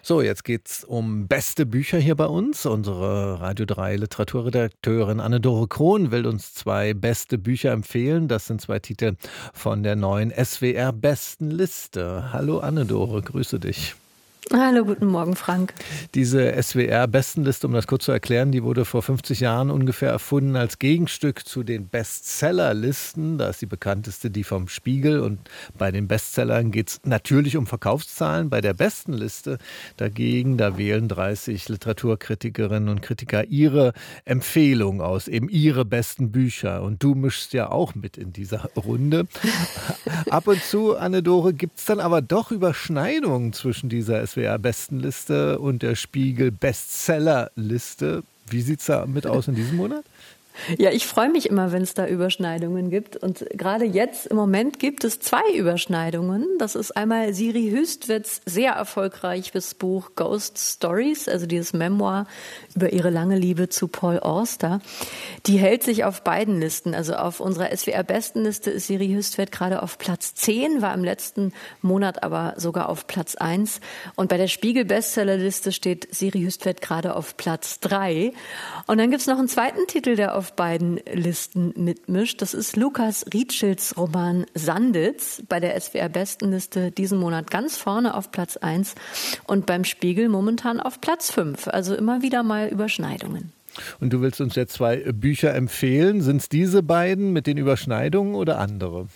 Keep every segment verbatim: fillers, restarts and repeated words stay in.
So, jetzt geht's um beste Bücher hier bei uns. Unsere Radio drei Literaturredakteurin Anne-Dore Krohn will uns zwei beste Bücher empfehlen. Das sind zwei Titel von der neuen S W R-Bestenliste. Hallo Anne-Dore, grüße dich. Hallo, guten Morgen, Frank. Diese S W R-Bestenliste, um das kurz zu erklären, die wurde vor fünfzig Jahren ungefähr erfunden als Gegenstück zu den Bestsellerlisten. Da ist die bekannteste die vom Spiegel. Und bei den Bestsellern geht es natürlich um Verkaufszahlen. Bei der Bestenliste dagegen, da wählen dreißig Literaturkritikerinnen und Kritiker ihre Empfehlung aus, eben ihre besten Bücher. Und du mischst ja auch mit in dieser Runde. Ab und zu, Anne-Dore, gibt es dann aber doch Überschneidungen zwischen dieser S W R-Bestenliste und der Spiegel-Bestsellerliste. Wie sieht es damit aus in diesem Monat? Ja, ich freue mich immer, wenn es da Überschneidungen gibt. Und gerade jetzt im Moment gibt es zwei Überschneidungen. Das ist einmal Siri Hüstvedts sehr erfolgreiches Buch Ghost Stories, also dieses Memoir über ihre lange Liebe zu Paul Auster. Die hält sich auf beiden Listen. Also auf unserer S W R-Bestenliste ist Siri Hüstvedt gerade auf Platz zehn, war im letzten Monat aber sogar auf Platz eins. Und bei der Spiegel-Bestsellerliste steht Siri Hüstvedt gerade auf Platz drei. Und dann gibt es noch einen zweiten Titel, der auf auf beiden Listen mitmischt. Das ist Lukas Rietschels Roman Sanditz, bei der S W R-Bestenliste diesen Monat ganz vorne auf Platz eins und beim Spiegel momentan auf Platz fünf. Also immer wieder mal Überschneidungen. Und du willst uns jetzt zwei Bücher empfehlen. Sind es diese beiden mit den Überschneidungen oder andere?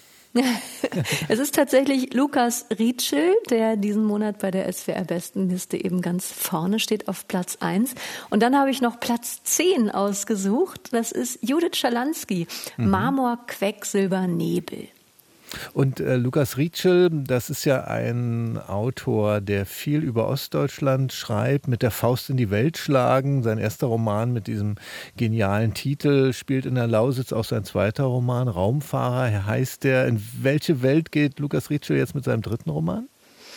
Es ist tatsächlich Lukas Rietschel, der diesen Monat bei der S W R-Bestenliste eben ganz vorne steht auf Platz eins. Und dann habe ich noch Platz zehn ausgesucht. Das ist Judith Schalansky, mhm. Marmor, Quecksilber, Nebel. Und äh, Lukas Rietschel, das ist ja ein Autor, der viel über Ostdeutschland schreibt, mit der Faust in die Welt schlagen. Sein erster Roman mit diesem genialen Titel spielt in der Lausitz, auch sein zweiter Roman, Raumfahrer heißt der. In welche Welt geht Lukas Rietschel jetzt mit seinem dritten Roman?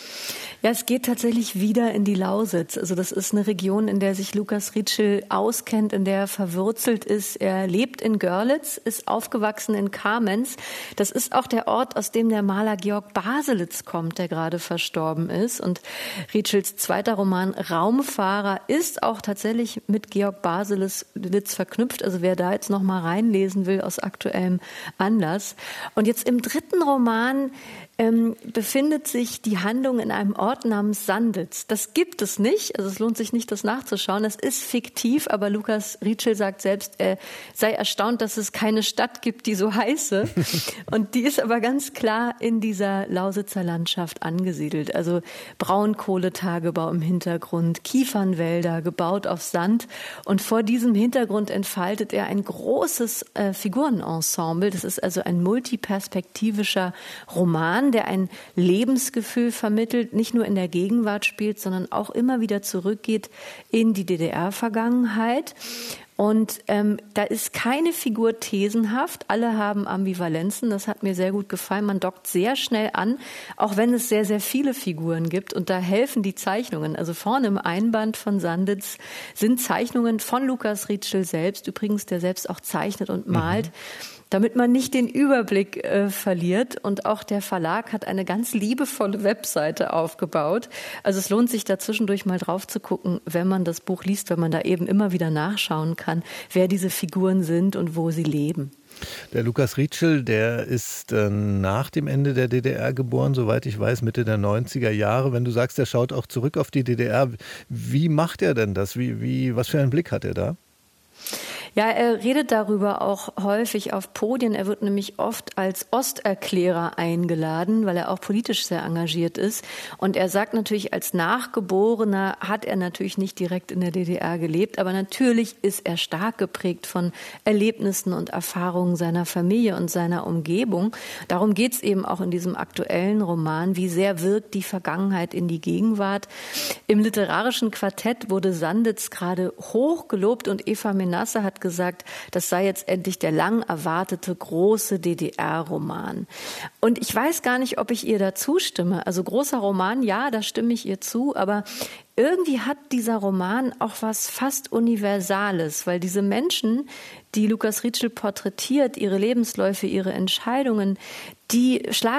Ja, es geht tatsächlich wieder in die Lausitz. Also das ist eine Region, in der sich Lukas Rietschel auskennt, in der er verwurzelt ist. Er lebt in Görlitz, ist aufgewachsen in Kamenz. Das ist auch der Ort, aus dem der Maler Georg Baselitz kommt, der gerade verstorben ist. Und Rietschels zweiter Roman Raumfahrer ist auch tatsächlich mit Georg Baselitz verknüpft. Also wer da jetzt noch mal reinlesen will aus aktuellem Anlass. Und jetzt im dritten Roman ähm, befindet sich die Handlung in einem Ort namens Sanditz. Das gibt es nicht, also es lohnt sich nicht, das nachzuschauen. Das ist fiktiv, aber Lukas Rietschel sagt selbst, er sei erstaunt, dass es keine Stadt gibt, die so heiße. Und die ist aber ganz klar in dieser Lausitzer Landschaft angesiedelt. Also Braunkohletagebau im Hintergrund, Kiefernwälder, gebaut auf Sand. Und vor diesem Hintergrund entfaltet er ein großes äh, Figurenensemble. Das ist also ein multiperspektivischer Roman, der ein Lebensgefühl vermittelt, nicht nur in der Gegenwart spielt, sondern auch immer wieder zurückgeht in die D D R-Vergangenheit. Und ähm, da ist keine Figur thesenhaft, alle haben Ambivalenzen, das hat mir sehr gut gefallen. Man dockt sehr schnell an, auch wenn es sehr, sehr viele Figuren gibt. Und da helfen die Zeichnungen. Also vorne im Einband von Sanditz sind Zeichnungen von Lukas Rietschel selbst, übrigens, der selbst auch zeichnet und malt. Mhm. Damit man nicht den Überblick äh, verliert. Und auch der Verlag hat eine ganz liebevolle Webseite aufgebaut. Also es lohnt sich da zwischendurch mal drauf zu gucken, wenn man das Buch liest, wenn man da eben immer wieder nachschauen kann, wer diese Figuren sind und wo sie leben. Der Lukas Rietschel, der ist äh, nach dem Ende der D D R geboren, soweit ich weiß, Mitte der neunziger Jahre. Wenn du sagst, er schaut auch zurück auf die D D R, wie macht er denn das? Wie, wie, was für einen Blick hat er da? Ja, er redet darüber auch häufig auf Podien. Er wird nämlich oft als Osterklärer eingeladen, weil er auch politisch sehr engagiert ist. Und er sagt natürlich, als Nachgeborener hat er natürlich nicht direkt in der D D R gelebt, aber natürlich ist er stark geprägt von Erlebnissen und Erfahrungen seiner Familie und seiner Umgebung. Darum geht es eben auch in diesem aktuellen Roman, wie sehr wirkt die Vergangenheit in die Gegenwart. Im literarischen Quartett wurde Sanditz gerade hoch gelobt und Eva Menasse hat gesagt, das sei jetzt endlich der lang erwartete große D D R-Roman. Und ich weiß gar nicht, ob ich ihr da zustimme. Also großer Roman, ja, da stimme ich ihr zu, aber irgendwie hat dieser Roman auch was fast Universales, weil diese Menschen, die Lukas Rietschel porträtiert, ihre Lebensläufe, ihre Entscheidungen, die schlagen